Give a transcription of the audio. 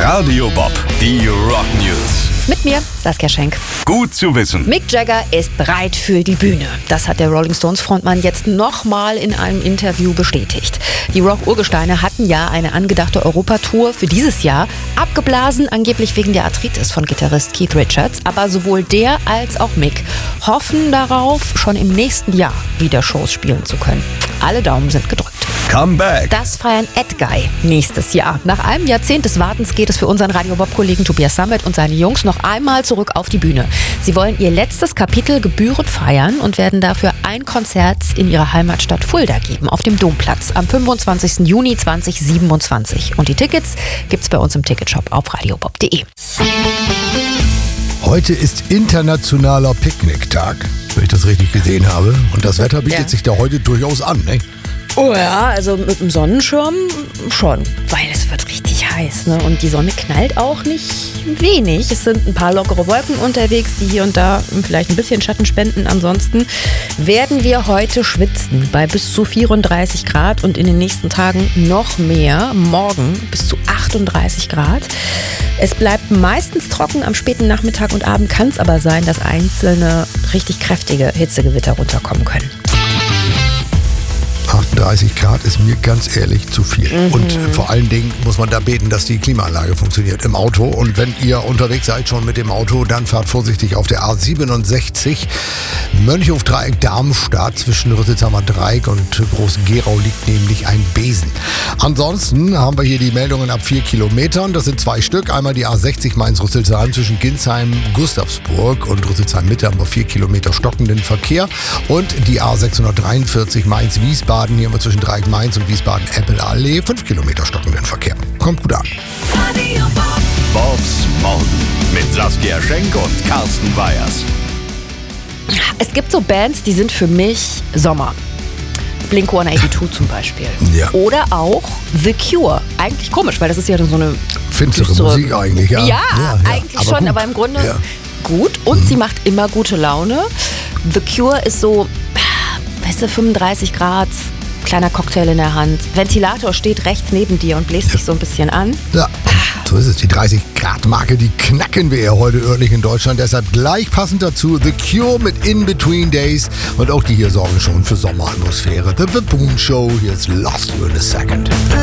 Radio Bob, die Rock News. Mit mir, Saskia Schenk. Gut zu wissen. Mick Jagger ist bereit für die Bühne. Das hat der Rolling Stones Frontmann jetzt nochmal in einem Interview bestätigt. Die Rock-Urgesteine hatten ja eine angedachte Europatour für dieses Jahr abgeblasen, angeblich wegen der Arthritis von Gitarrist Keith Richards. Aber sowohl der als auch Mick hoffen darauf, schon im nächsten Jahr wieder Shows spielen zu können. Alle Daumen sind gedrückt. Come back. Das feiern Ed Guy nächstes Jahr. Nach einem Jahrzehnt des Wartens geht es für unseren Radio Bob-Kollegen Tobias Sammet und seine Jungs noch einmal zurück auf die Bühne. Sie wollen ihr letztes Kapitel gebührend feiern und werden dafür ein Konzert in ihrer Heimatstadt Fulda geben, auf dem Domplatz, am 25. Juni 2027. Und die Tickets gibt's bei uns im Ticketshop auf radiobob.de. Heute ist internationaler Picknicktag, wenn ich das richtig gesehen habe. Und das Wetter bietet sich da heute durchaus an, ne? Oh ja, also mit dem Sonnenschirm schon, weil es wird richtig heiß, ne? Und die Sonne knallt auch nicht wenig. Es sind ein paar lockere Wolken unterwegs, die hier und da vielleicht ein bisschen Schatten spenden. Ansonsten werden wir heute schwitzen bei bis zu 34 Grad und in den nächsten Tagen noch mehr. Morgen bis zu 38 Grad. Es bleibt meistens trocken, am späten Nachmittag und Abend kann es aber sein, dass einzelne richtig kräftige Hitzegewitter runterkommen können. 38 Grad ist mir ganz ehrlich zu viel. Und vor allen Dingen muss man da beten, dass die Klimaanlage funktioniert im Auto. Und wenn ihr unterwegs seid schon mit dem Auto, dann fahrt vorsichtig auf der A67. Mönchhof-Dreieck Darmstadt zwischen Rüsselsheimer Dreieck und Groß-Gerau liegt nämlich ein Besen. Ansonsten haben wir hier die Meldungen ab 4 Kilometern. Das sind 2 Stück. Einmal die A60 Mainz-Rüsselsheim zwischen Ginsheim, Gustavsburg und Rüsselsheim-Mitte haben wir 4 Kilometer stockenden Verkehr. Und die A643 Mainz-Wiesbaden. Hier haben wir zwischen Dreieck Mainz und Wiesbaden-Eppel-Allee 5 Kilometer stockenden Verkehr. Kommt gut an. Bobs Morgen mit Saskia Schenk und Carsten Weyers. Es gibt so Bands, die sind für mich Sommer. Blink-182 zum Beispiel. Ja. Oder auch The Cure. Eigentlich komisch, weil das ist ja so eine Finstere Musik eigentlich, ja. Ja, eigentlich aber schon, gut. aber im Grunde Ja. gut. Und sie macht immer gute Laune. The Cure ist so, weißt du, 35 Grad, kleiner Cocktail in der Hand. Ventilator steht rechts neben dir und bläst dich so ein bisschen an. Ja, so ist es. Die 30-Grad-Marke, die knacken wir ja heute örtlich in Deutschland. Deshalb gleich passend dazu The Cure mit In Between Days. Und auch die hier sorgen schon für Sommeratmosphäre. The Baboon Show, hier ist Lost You in a Second.